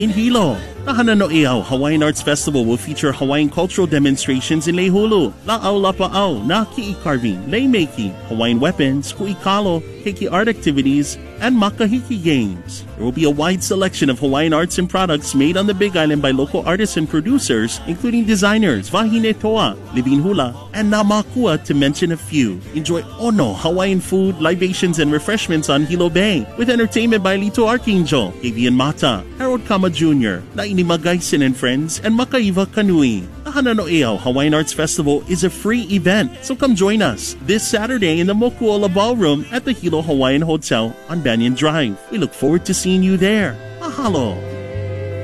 In Hilo, Tahanan no Eaw Hawaiian Arts Festival will feature Hawaiian cultural demonstrations in Leihulu, La'au Lapa'au, na ki'i carving, lei making, Hawaiian weapons, ku'ikalo, keiki art activities, and makahiki games. There will be a wide selection of Hawaiian arts and products made on the Big Island by local artists and producers, including designers Vahine Toa, Living Hula, and Namakua, to mention a few. Enjoy Ono Hawaiian food, libations, and refreshments on Hilo Bay, with entertainment by Lito Archangel, Avian Mata, Harold Kama Jr., Naini Magaysen and Friends, and Makaiva Kanui. Tahanan no Eaw Hawaiian Arts Festival is a free event, so come join us this Saturday in the Mokuola Ballroom at the Hilo Hawaiian Hotel on Banyan Drive. We look forward to seeing you there. Mahalo!